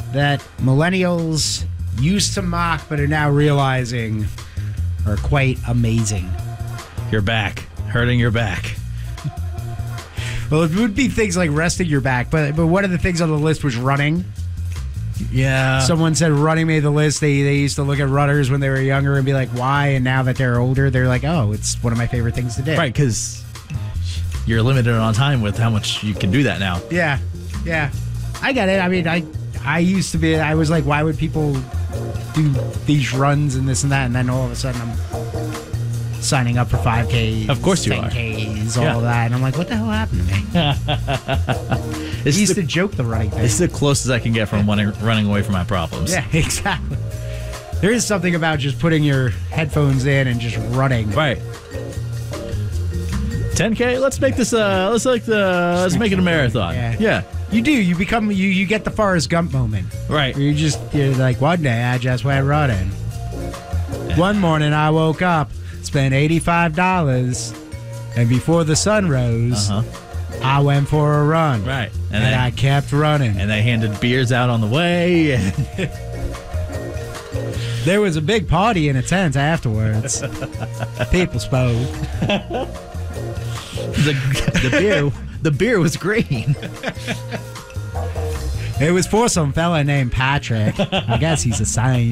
that millennials used to mock but are now realizing are quite amazing. Your back. Hurting your back. Well, it would be things like resting your back, but one of the things on the list was running. Yeah. Someone said running made the list. They used to look at runners when they were younger and be like, why? And now that they're older, they're like, oh, it's one of my favorite things to do. Right, because you're limited on time with how much you can do that now. Yeah. I get it. I mean, I used to be, I was like, why would people do these runs and this and that? And then all of a sudden I'm signing up for 5Ks. Of course you 10Ks, are. all that. And I'm like, what the hell happened to me? I used to joke the running thing. This is the closest I can get from running away from my problems. Yeah, exactly. There is something about just putting your headphones in and just running. Right. 10K. Let's make this. Let's make it a marathon. Yeah. You do. You become. You get the Forrest Gump moment. Right. Where you're like, one day I just went running. One morning I woke up, spent $85, and before the sun rose, I went for a run. Right. And I kept running. And they handed beers out on the way. There was a big party in a tent afterwards. People spoke. The beer was green. It was for some fella named Patrick. I guess he's a saint.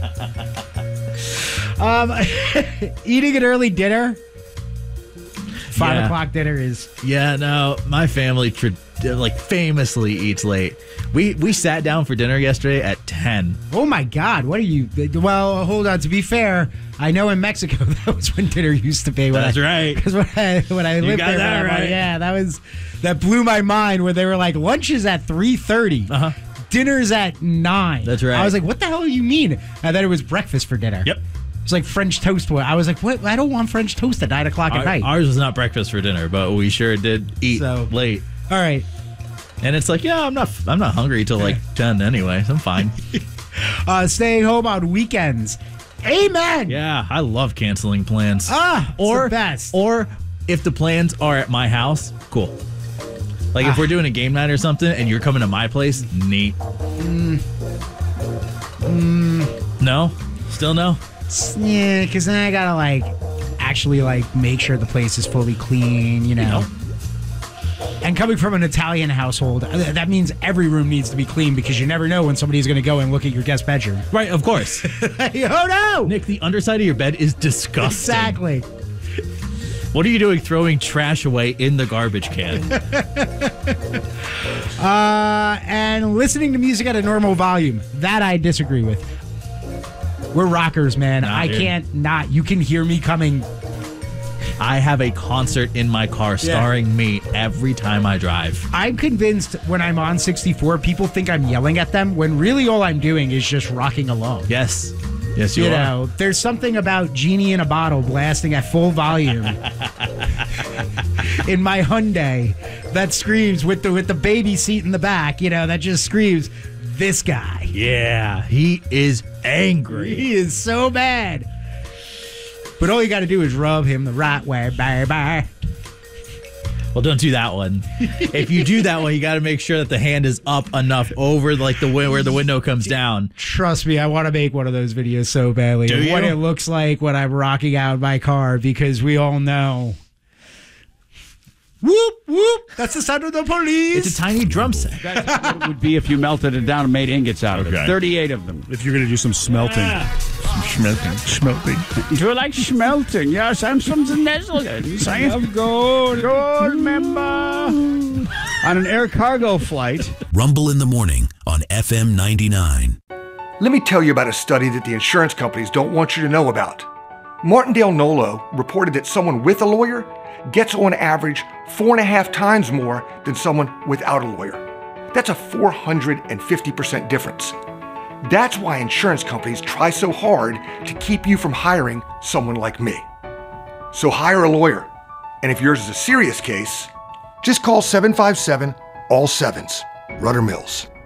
Eating an early dinner. 5 o'clock dinner is... Yeah, no, my family famously eats late. We sat down for dinner yesterday at 10. Oh my God, what are you... Well, hold on, to be fair, I know in Mexico that was when dinner used to be. That's right. Because when I lived got there... that right. Yeah, that blew my mind where they were like, lunch is at 3:30. Dinner's at 9. That's right. I was like, what the hell do you mean? And then it was breakfast for dinner. Yep. It's like French toast. I was like, what? I don't want French toast at 9 o'clock at night. Ours was not breakfast for dinner, but we sure did eat late. All right. And it's like, yeah, I'm not hungry till like 10 anyway. So I'm fine. Staying home on weekends. Amen. Yeah, I love canceling plans. Or the best. Or if the plans are at my house, cool. Like if we're doing a game night or something and you're coming to my place, neat. No? Still no? Yeah, because then I gotta actually make sure the place is fully clean, you know. And coming from an Italian household, that means every room needs to be clean because you never know when somebody's going to go and look at your guest bedroom. Right, of course. Oh no! Nick, the underside of your bed is disgusting. Exactly. What are you doing throwing trash away in the garbage can? And listening to music at a normal volume. That I disagree with. We're rockers, man. I can't not. You can hear me coming. I have a concert in my car starring me every time I drive. I'm convinced when I'm on 64, people think I'm yelling at them when really all I'm doing is just rocking along. Yes. Yes, you are. Know, there's something about Genie in a Bottle blasting at full volume in my Hyundai that screams with the baby seat in the back, that just screams, this guy. Yeah, he is angry. He is so mad. But all you got to do is rub him the right way, baby. Well, don't do that one. If you do that one, you got to make sure that the hand is up enough over where the window comes down. Trust me, I want to make one of those videos so badly. Do you? What it looks like when I'm rocking out my car, because we all know. Whoop, whoop. That's the sound of the police. It's a tiny drum set. That's what it would be if you melted it down and made ingots out of it. 38 of them. If you're going to do some smelting. Smelting. Do you like smelting? Yes, I'm from the Netherlands. I have gold member. On an air cargo flight. Rumble in the morning on FM 99. Let me tell you about a study that the insurance companies don't want you to know about. Martindale Nolo reported that someone with a lawyer gets on average 4.5 times more than someone without a lawyer. That's a 450% difference. That's why insurance companies try so hard to keep you from hiring someone like me. So hire a lawyer. And if yours is a serious case, just call 757-ALL-7s. Rudder Mills.